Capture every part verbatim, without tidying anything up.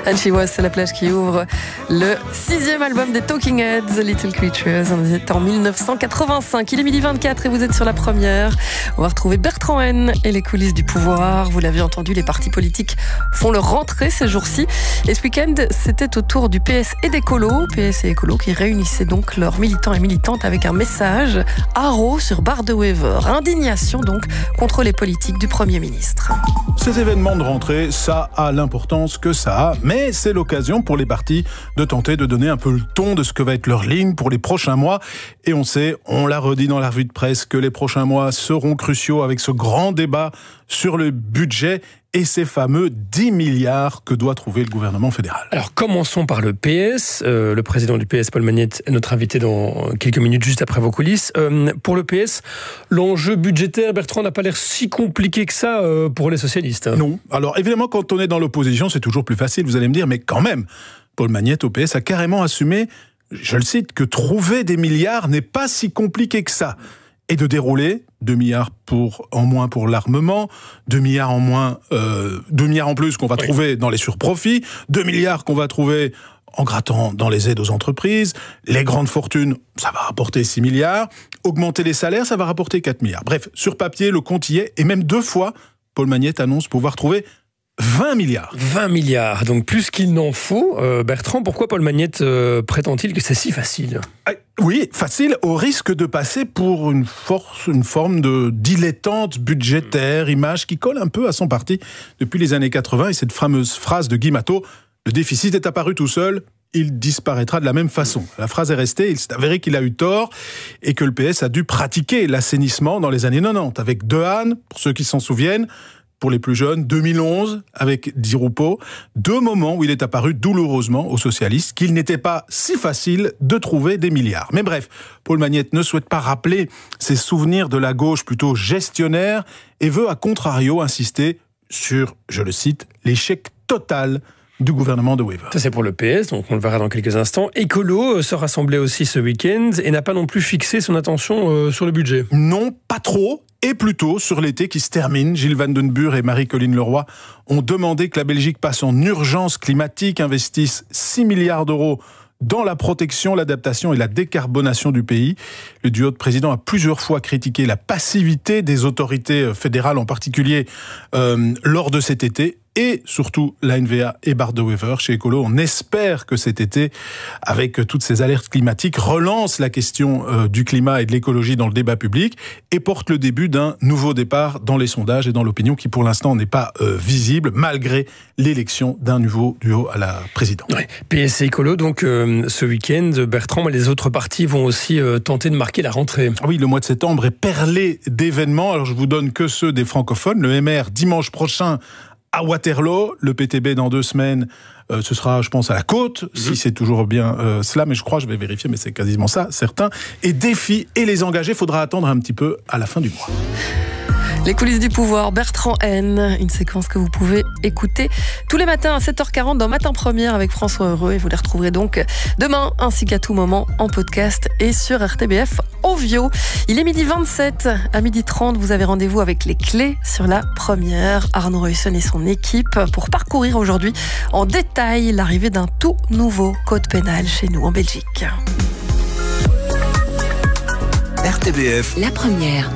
And She Was, c'est la plage qui ouvre le sixième album des Talking Heads, The Little Creatures. On est en dix-neuf cent quatre-vingt-cinq. Il est midi vingt-quatre et vous êtes sur la première. On va retrouver Bertrand Haine et les coulisses du pouvoir. Vous l'avez entendu, les partis politiques font leur rentrée ces jours-ci. Et ce week-end, c'était au tour du P S et des colos. P S et écolos qui réunissaient donc leurs militants et militantes avec un message haro sur barre de Wever. Indignation donc contre les politiques du Premier ministre. Ces événements de rentrée, ça a l'importance que ça a, mais c'est l'occasion pour les partis de tenter de donner un peu le ton de ce que va être leur ligne pour les prochains mois. Et on sait, on l'a redit dans la revue de presse, que les prochains mois seront cruciaux avec ce grand débat sur le budget et ces fameux dix milliards que doit trouver le gouvernement fédéral. Alors commençons par le P S. Euh, le président du P S, Paul Magnette, est notre invité dans quelques minutes juste après vos coulisses. Euh, pour le P S, l'enjeu budgétaire, Bertrand, n'a pas l'air si compliqué que ça euh, pour les socialistes. Non. Alors évidemment, quand on est dans l'opposition, c'est toujours plus facile, vous allez me dire, mais quand même, Paul Magnette au P S a carrément assumé, je le cite, que trouver des milliards n'est pas si compliqué que ça. Et de dérouler deux milliards pour, en moins pour l'armement, deux milliards en moins, euh, deux milliards en plus qu'on va oui. trouver dans les surprofits, deux milliards qu'on va trouver en grattant dans les aides aux entreprises, les grandes fortunes, ça va rapporter six milliards, augmenter les salaires, ça va rapporter quatre milliards. Bref, sur papier, le compte y est, et même deux fois, Paul Magnette annonce pouvoir trouver vingt milliards. vingt milliards, donc plus qu'il n'en faut. Euh, Bertrand, pourquoi Paul Magnette euh, prétend-il que c'est si facile ? ah, Oui, facile, au risque de passer pour une, force, une forme de dilettante budgétaire, image qui colle un peu à son parti depuis les années quatre-vingts, et cette fameuse phrase de Guy Matteau, « Le déficit est apparu tout seul, il disparaîtra de la même façon ». La phrase est restée, il s'est avéré qu'il a eu tort, et que le P S a dû pratiquer l'assainissement dans les années quatre-vingt-dix, avec Dehaene, pour ceux qui s'en souviennent, pour les plus jeunes, deux mille onze, avec Di Rupo, deux moments où il est apparu douloureusement aux socialistes qu'il n'était pas si facile de trouver des milliards. Mais bref, Paul Magnette ne souhaite pas rappeler ses souvenirs de la gauche plutôt gestionnaire et veut à contrario insister sur, je le cite, l'échec total du gouvernement de Wever. Ça c'est pour le P S, donc on le verra dans quelques instants. Écolo se rassemblait aussi ce week-end et n'a pas non plus fixé son attention euh, sur le budget. Non, pas trop. Et plutôt, sur l'été qui se termine, Gilles Van Den Burre et Marie-Colline Leroy ont demandé que la Belgique passe en urgence climatique, investisse six milliards d'euros dans la protection, l'adaptation et la décarbonation du pays. Le duo de présidents a plusieurs fois critiqué la passivité des autorités fédérales, en particulier euh, lors de cet été. Et surtout, la N V A et Bart de Wever. Chez Écolo, on espère que cet été, avec toutes ces alertes climatiques, relance la question euh, du climat et de l'écologie dans le débat public et porte le début d'un nouveau départ dans les sondages et dans l'opinion qui, pour l'instant, n'est pas euh, visible, malgré l'élection d'un nouveau duo à la présidence. Ouais. P S et Écolo, donc, euh, ce week-end, Bertrand, mais les autres partis vont aussi euh, tenter de marquer la rentrée. Oui, le mois de septembre est perlé d'événements. Alors, je vous donne que ceux des francophones. Le M R, dimanche prochain, à Waterloo, le P T B dans deux semaines, euh, ce sera, je pense, à la Côte, mmh. si c'est toujours bien euh, cela, mais je crois, je vais vérifier, mais c'est quasiment ça, certain. Et Défi et les engagés, faudra attendre un petit peu à la fin du mois. Les coulisses du pouvoir, Bertrand Haine, une séquence que vous pouvez écouter tous les matins à sept heures quarante dans Matin Première avec François Heureux, et vous les retrouverez donc demain ainsi qu'à tout moment en podcast et sur R T B F Ovio. Il est midi vingt-sept, à midi trente, vous avez rendez-vous avec les clés sur la première. Arnaud Ruyssen et son équipe pour parcourir aujourd'hui en détail l'arrivée d'un tout nouveau code pénal chez nous en Belgique. R T B F, la première.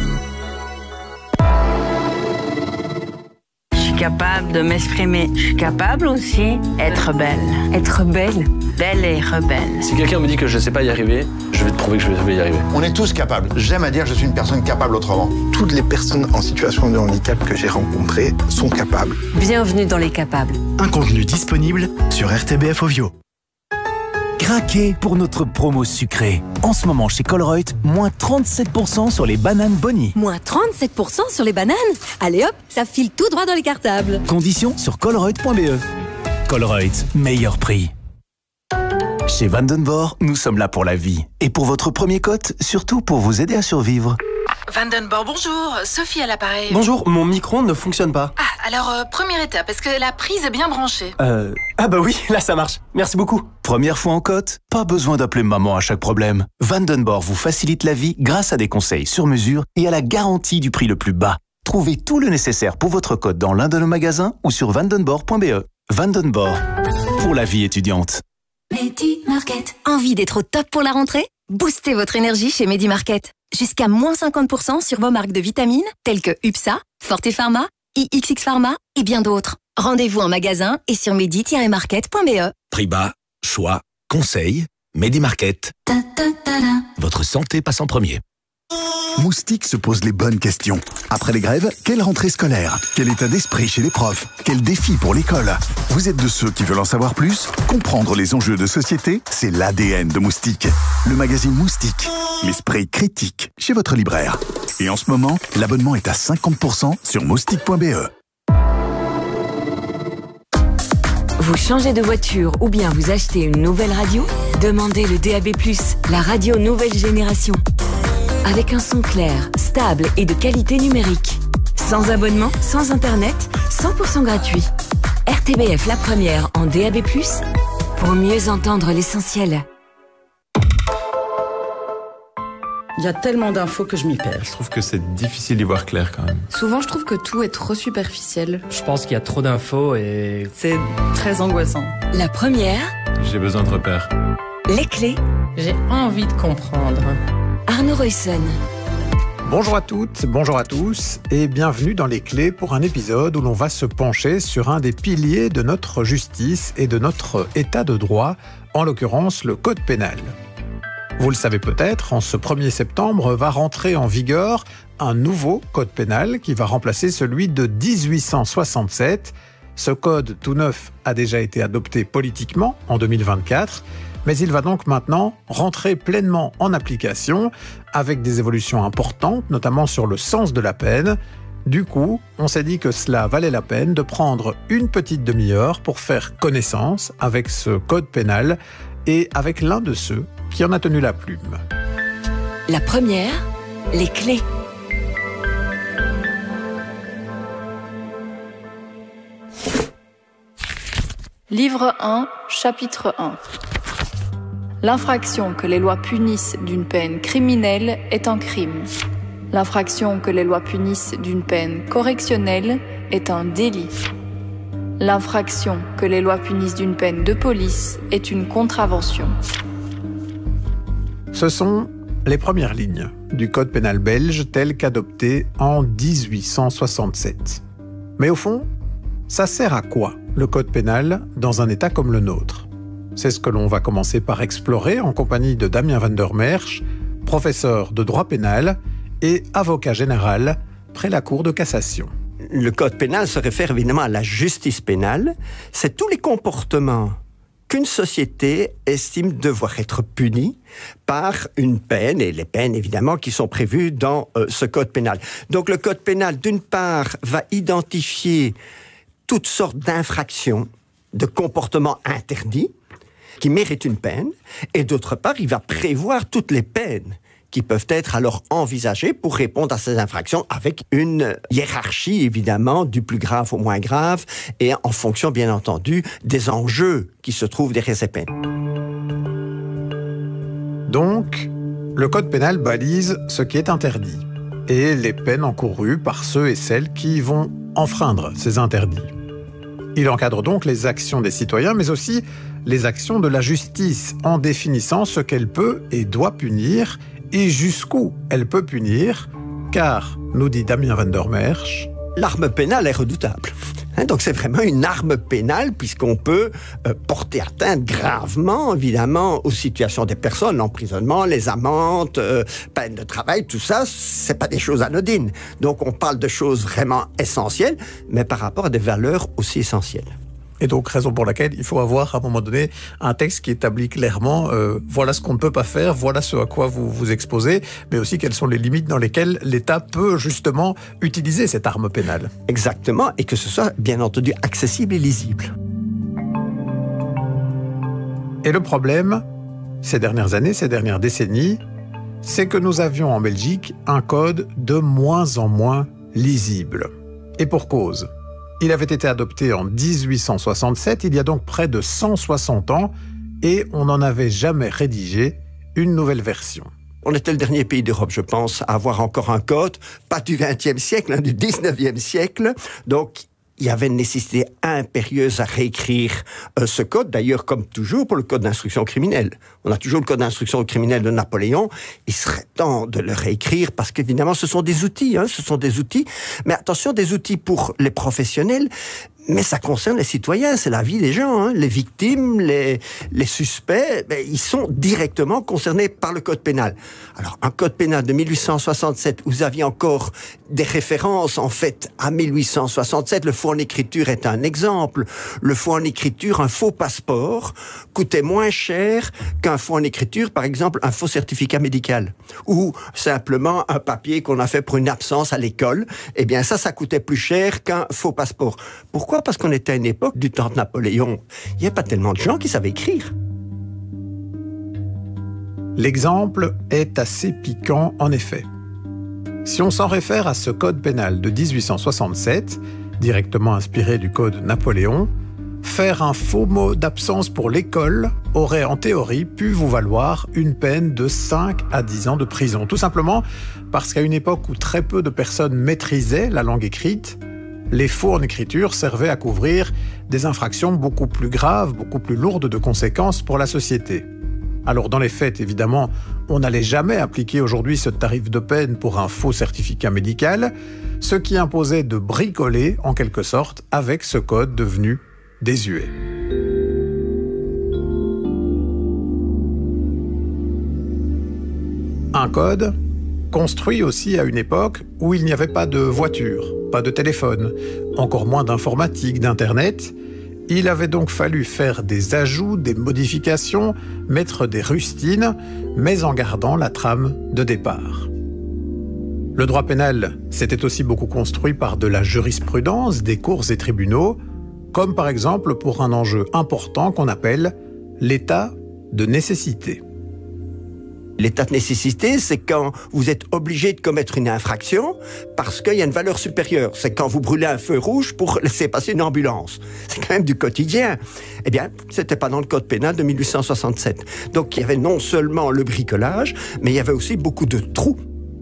Capable de m'exprimer. Je suis capable aussi d'être belle. Être belle Belle et rebelle. Si quelqu'un me dit que je ne sais pas y arriver, je vais te prouver que je vais y arriver. On est tous capables. J'aime à dire que je suis une personne capable autrement. Toutes les personnes en situation de handicap que j'ai rencontrées sont capables. Bienvenue dans Les Capables. Un contenu disponible sur R T B F Ovio. Craquez pour notre promo sucrée. En ce moment chez Colruyt, moins trente-sept pour cent sur les bananes Bonnie. Moins trente-sept pour cent sur les bananes ? Allez hop, ça file tout droit dans les cartables. Conditions sur colruyt point b e. Colruyt, meilleur prix. Chez Vandenborg, nous sommes là pour la vie. Et pour votre premier cote, surtout pour vous aider à survivre. Vandenborg, bonjour. Sophie à l'appareil. Bonjour, mon micro ne fonctionne pas. Ah, alors, euh, première étape, est-ce que la prise est bien branchée ? Euh... Ah bah oui, là ça marche. Merci beaucoup. Première fois en cote ? Pas besoin d'appeler maman à chaque problème. Vandenborg vous facilite la vie grâce à des conseils sur mesure et à la garantie du prix le plus bas. Trouvez tout le nécessaire pour votre cote dans l'un de nos magasins ou sur vandenborg point b e. Vandenborg, pour la vie étudiante. Medi-Market. Envie d'être au top pour la rentrée? Boostez votre énergie chez Medi-Market. Jusqu'à moins cinquante pour cent sur vos marques de vitamines, telles que U P S A, Forte Pharma, I X X Pharma et bien d'autres. Rendez-vous en magasin et sur medi tiret market point b e. Prix bas, choix, conseil, Medi-Market. Votre santé passe en premier. Moustique se pose les bonnes questions. Après les grèves, quelle rentrée scolaire? Quel état d'esprit chez les profs? Quel défi pour l'école? Vous êtes de ceux qui veulent en savoir plus? Comprendre les enjeux de société, c'est l'A D N de Moustique. Le magazine Moustique, l'esprit critique, chez votre libraire. Et en ce moment, l'abonnement est à cinquante pour cent sur moustique point b e. Vous changez de voiture ou bien vous achetez une nouvelle radio? Demandez le D A B plus, la radio nouvelle génération. Avec un son clair, stable et de qualité numérique. Sans abonnement, sans internet, cent pour cent gratuit. R T B F la première en D A B plus, pour mieux entendre l'essentiel. Il y a tellement d'infos que je m'y perds. Je trouve que c'est difficile d'y voir clair quand même. Souvent, je trouve que tout est trop superficiel. Je pense qu'il y a trop d'infos et... c'est très angoissant. La première... J'ai besoin de repères. Les clés... J'ai envie de comprendre. Arnaud Roysson. Bonjour à toutes, bonjour à tous et bienvenue dans Les Clés pour un épisode où l'on va se pencher sur un des piliers de notre justice et de notre état de droit, en l'occurrence le Code pénal. Vous le savez peut-être, en ce premier septembre va rentrer en vigueur un nouveau code pénal qui va remplacer celui de dix-huit cent soixante-sept. Ce code tout neuf a déjà été adopté politiquement en deux mille vingt-quatre, mais il va donc maintenant rentrer pleinement en application avec des évolutions importantes, notamment sur le sens de la peine. Du coup, on s'est dit que cela valait la peine de prendre une petite demi-heure pour faire connaissance avec ce code pénal et avec l'un de ceux qui en a tenu la plume. La première, les clés. Livre un, chapitre un. L'infraction que les lois punissent d'une peine criminelle est un crime. L'infraction que les lois punissent d'une peine correctionnelle est un délit. L'infraction que les lois punissent d'une peine de police est une contravention. Ce sont les premières lignes du Code pénal belge tel qu'adopté en dix-huit cent soixante-sept. Mais au fond, ça sert à quoi le Code pénal dans un État comme le nôtre? C'est ce que l'on va commencer par explorer en compagnie de Damien van der Merch, professeur de droit pénal et avocat général près la Cour de cassation. Le Code pénal se réfère évidemment à la justice pénale. C'est tous les comportements qu'une société estime devoir être punie par une peine, et les peines évidemment qui sont prévues dans euh, ce Code pénal. Donc le Code pénal, d'une part, va identifier toutes sortes d'infractions, de comportements interdits, qui méritent une peine, et d'autre part, il va prévoir toutes les peines qui peuvent être alors envisagées pour répondre à ces infractions avec une hiérarchie, évidemment, du plus grave au moins grave, et en fonction, bien entendu, des enjeux qui se trouvent derrière ces peines. Donc, le Code pénal balise ce qui est interdit, et les peines encourues par ceux et celles qui vont enfreindre ces interdits. Il encadre donc les actions des citoyens, mais aussi les actions de la justice, en définissant ce qu'elle peut et doit punir, et jusqu'où elle peut punir, car, nous dit Damien van der Merch, l'arme pénale est redoutable. Hein, donc c'est vraiment une arme pénale puisqu'on peut euh, porter atteinte gravement, évidemment, aux situations des personnes, l'emprisonnement, les amendes, euh, peine de travail, tout ça, c'est pas des choses anodines. Donc on parle de choses vraiment essentielles, mais par rapport à des valeurs aussi essentielles. Et donc, raison pour laquelle il faut avoir, à un moment donné, un texte qui établit clairement euh, voilà ce qu'on ne peut pas faire, voilà ce à quoi vous vous exposez, mais aussi quelles sont les limites dans lesquelles l'État peut justement utiliser cette arme pénale. Exactement, et que ce soit, bien entendu, accessible et lisible. Et le problème, ces dernières années, ces dernières décennies, c'est que nous avions en Belgique un code de moins en moins lisible. Et pour cause. Il avait été adopté en dix-huit cent soixante-sept, il y a donc près de cent soixante ans, et on n'en avait jamais rédigé une nouvelle version. On était le dernier pays d'Europe, je pense, à avoir encore un code, pas du vingtième siècle, hein, du dix-neuvième siècle. Donc, il y avait une nécessité impérieuse à réécrire euh, ce code, d'ailleurs comme toujours pour le code d'instruction criminelle. On a toujours le code d'instruction criminelle de Napoléon, il serait temps de le réécrire parce qu'évidemment ce sont des outils, hein, ce sont des outils, mais attention, des outils pour les professionnels, mais ça concerne les citoyens, c'est la vie des gens, hein. Les victimes, les, les suspects, ben, ils sont directement concernés par le code pénal. Alors, un code pénal de mille huit cent soixante-sept, vous aviez encore des références, en fait, à mille huit cent soixante-sept. Le faux en écriture est un exemple. Le faux en écriture, un faux passeport, coûtait moins cher qu'un faux en écriture, par exemple, un faux certificat médical. Ou simplement un papier qu'on a fait pour une absence à l'école. Eh bien, ça, ça coûtait plus cher qu'un faux passeport. Pourquoi ? Parce qu'on était à une époque du temps de Napoléon. Il n'y a pas tellement de gens qui savaient écrire. L'exemple est assez piquant, en effet. Si on s'en réfère à ce code pénal de dix-huit cent soixante-sept, directement inspiré du code Napoléon, faire un faux mot d'absence pour l'école aurait en théorie pu vous valoir une peine de cinq à dix ans de prison. Tout simplement parce qu'à une époque où très peu de personnes maîtrisaient la langue écrite, les faux en écriture servaient à couvrir des infractions beaucoup plus graves, beaucoup plus lourdes de conséquences pour la société. Alors dans les faits, évidemment, on n'allait jamais appliquer aujourd'hui ce tarif de peine pour un faux certificat médical, ce qui imposait de bricoler, en quelque sorte, avec ce code devenu désuet. Un code construit aussi à une époque où il n'y avait pas de voiture, pas de téléphone, encore moins d'informatique, d'internet. Il avait donc fallu faire des ajouts, des modifications, mettre des rustines, mais en gardant la trame de départ. Le droit pénal s'était aussi beaucoup construit par de la jurisprudence des cours et tribunaux, comme par exemple pour un enjeu important qu'on appelle l'état de nécessité. L'état de nécessité, c'est quand vous êtes obligé de commettre une infraction parce qu'il y a une valeur supérieure. C'est quand vous brûlez un feu rouge pour laisser passer une ambulance. C'est quand même du quotidien. Eh bien, c'était pas dans le code pénal de mille huit cent soixante-sept. Donc, il y avait non seulement le bricolage, mais il y avait aussi beaucoup de trous.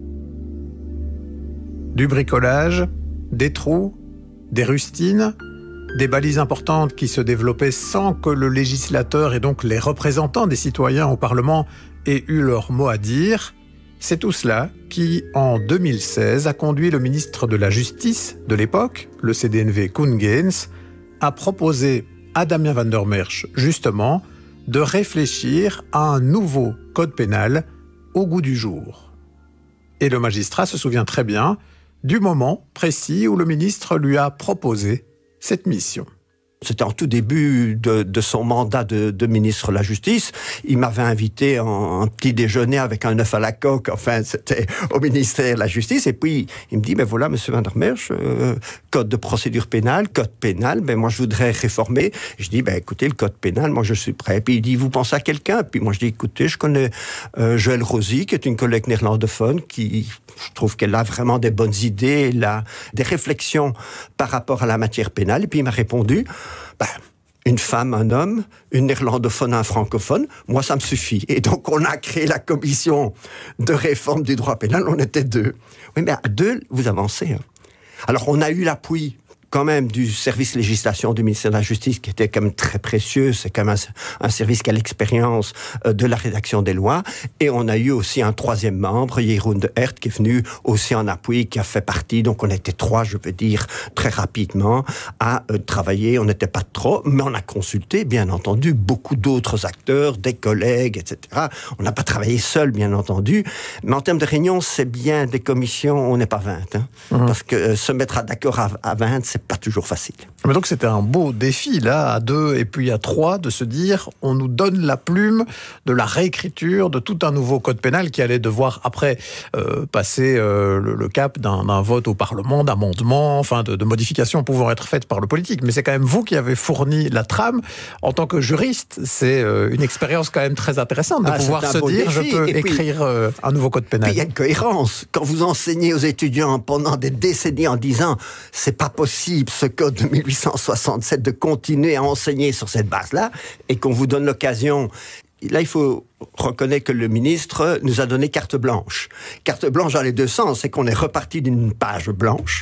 Du bricolage, des trous, des rustines, des balises importantes qui se développaient sans que le législateur et donc les représentants des citoyens au Parlement aient eu leur mot à dire. C'est tout cela qui, en deux mille seize, a conduit le ministre de la Justice de l'époque, le C D N V Koen Geens, à proposer à Damien van der Merch, justement, de réfléchir à un nouveau code pénal au goût du jour. Et le magistrat se souvient très bien du moment précis où le ministre lui a proposé cette mission. C'était en tout début de, de son mandat de, de ministre de la Justice. Il m'avait invité en un petit déjeuner avec un œuf à la coque. Enfin, c'était au ministère de la Justice. Et puis, il me dit, ben voilà, monsieur Van der Merch, euh, code de procédure pénale, code pénal, ben moi, je voudrais réformer. Je dis, ben écoutez, le code pénal, moi, je suis prêt. Puis il dit, vous pensez à quelqu'un? Puis moi, je dis, écoutez, je connais euh, Joëlle Rosy, qui est une collègue néerlandophone, qui, je trouve qu'elle a vraiment des bonnes idées, elle a des réflexions par rapport à la matière pénale. Et puis il m'a répondu, ben, une femme, un homme, une néerlandophone, un francophone, moi ça me suffit. Et donc on a créé la commission de réforme du droit pénal, on était deux. Oui, mais à deux, vous avancez. Hein. Alors on a eu l'appui quand même du service législation du ministère de la Justice, qui était quand même très précieux, c'est quand même un, un service qui a l'expérience euh, de la rédaction des lois, et on a eu aussi un troisième membre, Jeroen de Hert, qui est venu aussi en appui, qui a fait partie, donc on était trois, je veux dire, très rapidement, à euh, travailler, on n'était pas trop, mais on a consulté, bien entendu, beaucoup d'autres acteurs, des collègues, et cetera. On n'a pas travaillé seul, bien entendu, mais en termes de réunion, c'est bien des commissions, on n'est pas vingt, hein, mmh. parce que euh, se mettre d'accord à, à vingt, c'est pas toujours facile. Mais donc c'était un beau défi, là, à deux et puis à trois, de se dire, on nous donne la plume de la réécriture de tout un nouveau code pénal qui allait devoir, après, euh, passer euh, le, le cap d'un, d'un vote au Parlement, d'amendements, enfin de, de modifications pouvant être faites par le politique. Mais c'est quand même vous qui avez fourni la trame. En tant que juriste, c'est euh, une expérience quand même très intéressante de ah, pouvoir se dire, défi. je peux et écrire puis, euh, un nouveau code pénal. Il y a une cohérence. Quand vous enseignez aux étudiants pendant des décennies en disant, c'est pas possible ce code de mille huit cent soixante-sept de continuer à enseigner sur cette base-là, et qu'on vous donne l'occasion. Là, il faut reconnaître que le ministre nous a donné carte blanche. Carte blanche dans les deux sens, c'est qu'on est reparti d'une page blanche,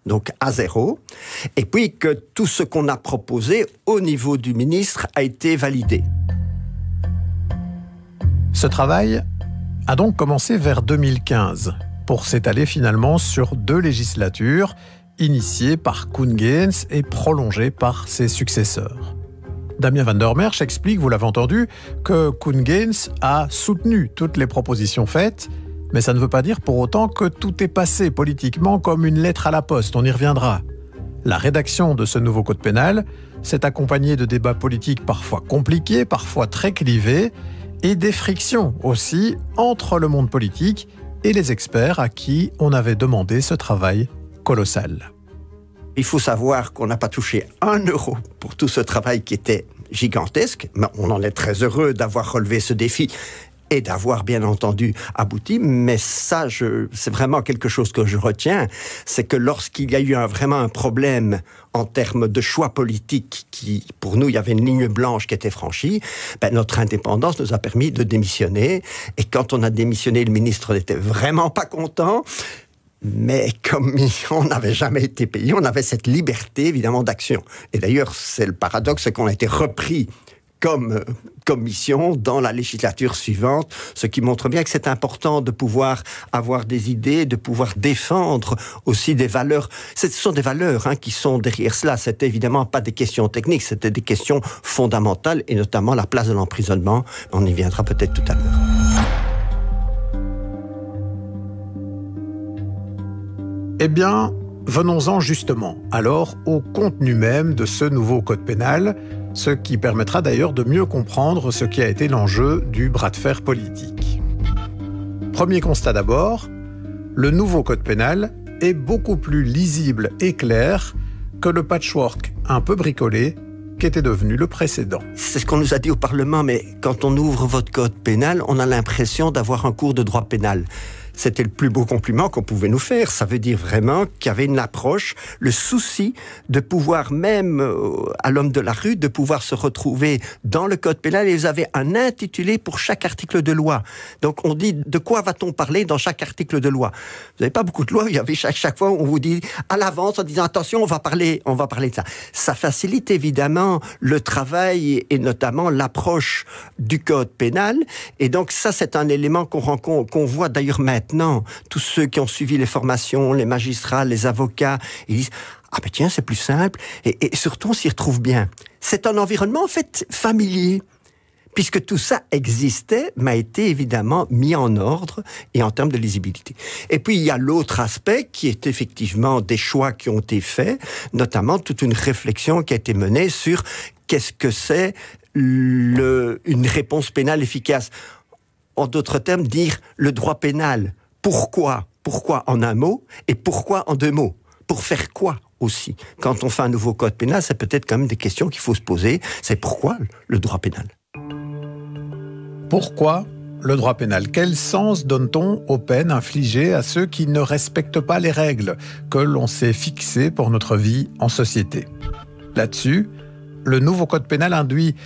donc à zéro, et puis que tout ce qu'on a proposé au niveau du ministre a été validé. Ce travail a donc commencé vers deux mille quinze, pour s'étaler finalement sur deux législatures, initiées par Koen Geens et prolongées par ses successeurs. Damien van der Merch explique, vous l'avez entendu, que Koen Geens a soutenu toutes les propositions faites, mais ça ne veut pas dire pour autant que tout est passé politiquement comme une lettre à la poste, on y reviendra. La rédaction de ce nouveau code pénal s'est accompagnée de débats politiques parfois compliqués, parfois très clivés, et des frictions aussi entre le monde politique et les experts à qui on avait demandé ce travail colossal. Il faut savoir qu'on n'a pas touché un euro pour tout ce travail qui était gigantesque, mais on en est très heureux d'avoir relevé ce défi et d'avoir bien entendu abouti, mais ça, je, c'est vraiment quelque chose que je retiens, c'est que lorsqu'il y a eu un, vraiment un problème en termes de choix politiques, qui, pour nous, il y avait une ligne blanche qui était franchie, ben, notre indépendance nous a permis de démissionner, et quand on a démissionné, le ministre n'était vraiment pas content, mais comme on n'avait jamais été payé, on avait cette liberté, évidemment, d'action. Et d'ailleurs, c'est le paradoxe, c'est qu'on a été repris comme commission dans la législature suivante, ce qui montre bien que c'est important de pouvoir avoir des idées, de pouvoir défendre aussi des valeurs. Ce sont des valeurs hein, qui sont derrière cela. C'était évidemment pas des questions techniques, c'était des questions fondamentales, et notamment la place de l'emprisonnement. On y viendra peut-être tout à l'heure. Eh bien, venons-en justement alors au contenu même de ce nouveau code pénal, ce qui permettra d'ailleurs de mieux comprendre ce qui a été l'enjeu du bras de fer politique. Premier constat d'abord, le nouveau code pénal est beaucoup plus lisible et clair que le patchwork un peu bricolé qu'était devenu le précédent. C'est ce qu'on nous a dit au Parlement, mais quand on ouvre votre code pénal, on a l'impression d'avoir un cours de droit pénal. C'était le plus beau compliment qu'on pouvait nous faire. Ça veut dire vraiment qu'il y avait une approche, le souci de pouvoir, même euh, à l'homme de la rue, de pouvoir se retrouver dans le code pénal, et vous avez un intitulé pour chaque article de loi. Donc on dit de quoi va-t-on parler dans chaque article de loi. Vous n'avez pas beaucoup de lois, il y avait chaque, chaque fois on vous dit à l'avance en disant attention, on va parler, on va parler de ça. Ça facilite évidemment le travail et notamment l'approche du code pénal. Et donc ça, c'est un élément qu'on rencontre, qu'on voit d'ailleurs maintenant. Maintenant, tous ceux qui ont suivi les formations, les magistrats, les avocats, ils disent « Ah ben tiens, c'est plus simple » et, et surtout, on s'y retrouve bien. C'est un environnement, en fait, familier, puisque tout ça existait, m'a été évidemment mis en ordre et en termes de lisibilité. Et puis, il y a l'autre aspect qui est effectivement des choix qui ont été faits, notamment toute une réflexion qui a été menée sur qu'est-ce que c'est le, une réponse pénale efficace. En d'autres termes, dire le droit pénal. Pourquoi ? Pourquoi en un mot et pourquoi en deux mots ? Pour faire quoi aussi ? Quand on fait un nouveau code pénal, c'est peut-être quand même des questions qu'il faut se poser. C'est pourquoi le droit pénal ? Pourquoi le droit pénal ? Quel sens donne-t-on aux peines infligées à ceux qui ne respectent pas les règles que l'on s'est fixées pour notre vie en société ? Là-dessus, le nouveau code pénal induit